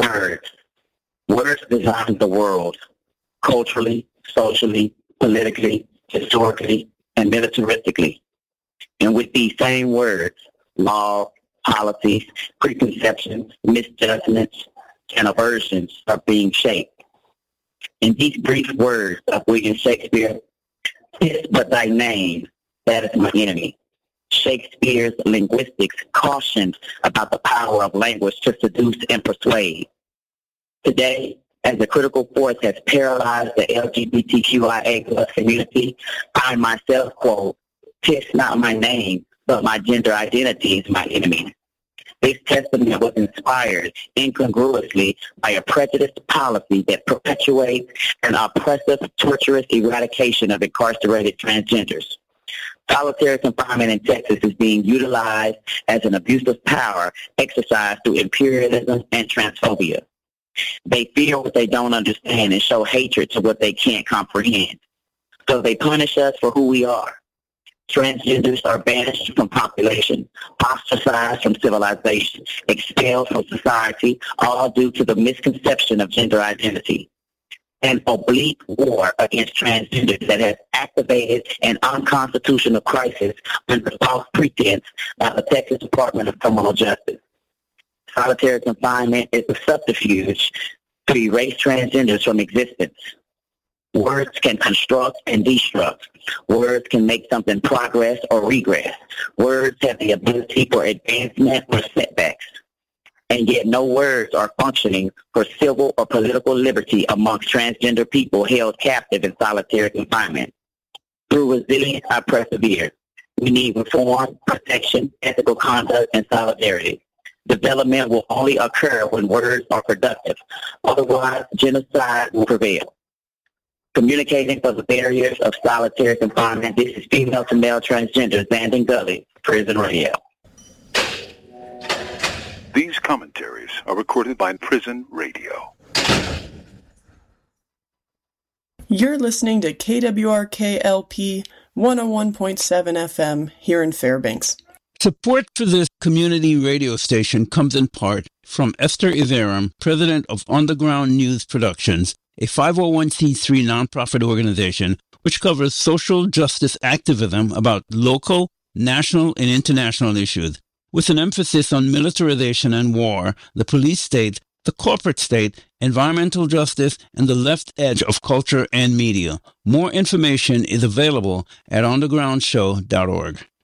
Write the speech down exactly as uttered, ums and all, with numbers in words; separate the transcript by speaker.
Speaker 1: Words. Words design the world, culturally, socially, politically, historically, and militaristically. And with these same words, laws, policies, preconceptions, misjudgments, and aversions are being shaped. In these brief words of William Shakespeare, "Tis but thy name, that is my enemy." Shakespeare's linguistics cautioned about the power of language to seduce and persuade. Today, as the critical force has paralyzed the L G B T Q I A plus community, I myself quote, "Tis not my name, but my gender identity is my enemy." This testament was inspired incongruously by a prejudiced policy that perpetuates an oppressive, torturous eradication of incarcerated transgenders. Solitary confinement in Texas is being utilized as an abuse of power exercised through imperialism and transphobia. They fear what they don't understand and show hatred to what they can't comprehend. So they punish us for who we are. Transgenders are banished from population, ostracized from civilization, expelled from society, all due to the misconception of gender identity. An oblique war against transgenders that has activated an unconstitutional crisis under false pretense by the Texas Department of Criminal Justice. Solitary confinement is a subterfuge to erase transgenders from existence. Words can construct and destruct. Words can make something progress or regress. Words have the ability for advancement or setbacks. And yet no words are functioning for civil or political liberty amongst transgender people held captive in solitary confinement. Through resilience, I persevere. We need reform, protection, ethical conduct, and solidarity. Development will only occur when words are productive. Otherwise, genocide will prevail. Communicating for the barriers of solitary confinement, this is female to male transgender Zandon Gully, Prison Radio.
Speaker 2: These commentaries are recorded by Prison Radio.
Speaker 3: You're listening to K W R K L P one oh one point seven F M here in Fairbanks.
Speaker 4: Support for this community radio station comes in part from Esther Iverum, president of Underground News Productions, a five oh one c three nonprofit organization which covers social justice activism about local, national, and international issues, with an emphasis on militarization and war, the police state, the corporate state, environmental justice, and the left edge of culture and media. More information is available at underground show dot org.